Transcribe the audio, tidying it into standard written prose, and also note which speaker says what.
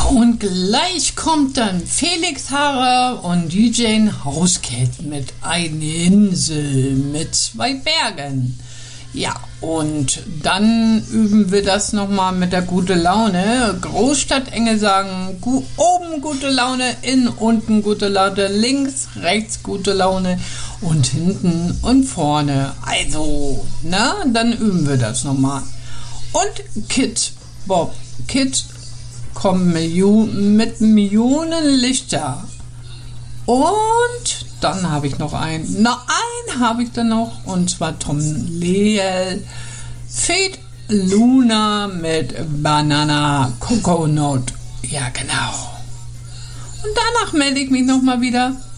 Speaker 1: Und gleich kommt dann Felix Harrer und DJ Hauscat mit Eine Insel mit 2 Bergen. Ja, und dann üben wir das nochmal mit der gute Laune. Großstadtengel sagen, oben gute Laune, innen, unten gute Laune, links, rechts gute Laune und hinten und vorne. Also, na, dann üben wir das nochmal. Und Bob Kid kommen mit Millionen Lichter. Und dann habe ich noch einen. Einen habe ich dann noch. Und zwar Tom Leel. Fate Luna mit Banana Coconut. Ja, genau. Und danach melde ich mich nochmal wieder.